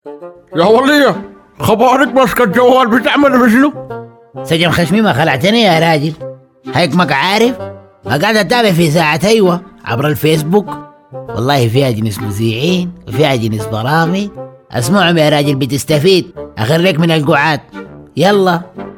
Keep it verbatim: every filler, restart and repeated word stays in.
يا ولية، خبرك ماسكة الجوال بتعمل بشنو؟ سجن خشمي ما خلعتني يا راجل، هيك ما عارف. ما قاعد اتابع في ساعة ايوه عبر الفيسبوك، والله فيها جنس مذيعين وفيها جنس برامج، اسمعهم يا راجل بتستفيد، اخريك من القعاد. يلا.